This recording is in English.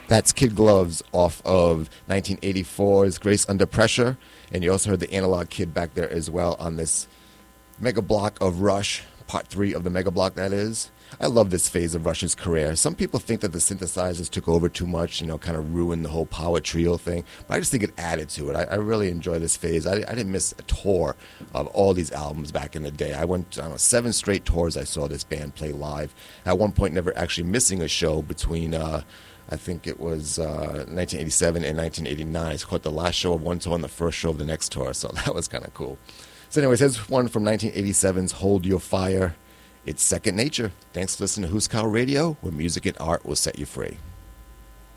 That's Kid Gloves off of 1984's Grace Under Pressure. And you also heard the Analog Kid back there as well on this mega block of Rush, part 3 of the mega block, that is. I love this phase of Rush's career. Some people think that the synthesizers took over too much, kind of ruined the whole power trio thing. But I just think it added to it. I really enjoy this phase. I didn't miss a tour of all these albums back in the day. I went on 7 straight tours I saw this band play live. At one point, never actually missing a show between, I think it was 1987 and 1989. I caught the last show of one tour and the first show of the next tour, so that was kind of cool. So anyways, here's one from 1987's Hold Your Fire. It's Second Nature. Thanks for listening to Huskau Radio, where music and art will set you free.